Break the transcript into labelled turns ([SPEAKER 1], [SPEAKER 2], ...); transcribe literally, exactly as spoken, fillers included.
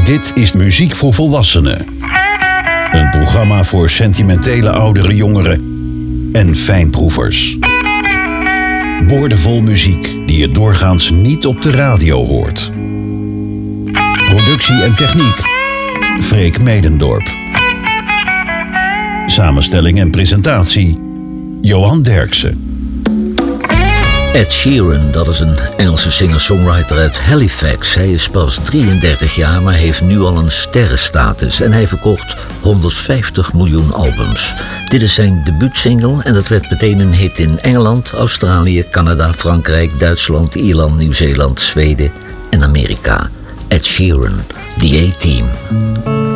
[SPEAKER 1] Dit is Muziek voor Volwassenen. Een programma voor sentimentele oudere jongeren en fijnproevers. Boordevol muziek die je doorgaans niet op de radio hoort. Productie en techniek, Freek Medendorp. Samenstelling en presentatie, Johan Derksen.
[SPEAKER 2] Ed Sheeran, dat is een Engelse singer-songwriter uit Halifax. Hij is pas drieëndertig jaar, maar heeft nu al een sterrenstatus. En hij verkocht honderdvijftig miljoen albums. Dit is zijn debuutsingle en dat werd meteen een hit in Engeland, Australië, Canada, Frankrijk, Duitsland, Ierland, Nieuw-Zeeland, Zweden en Amerika. Ed Sheeran, The A-Team.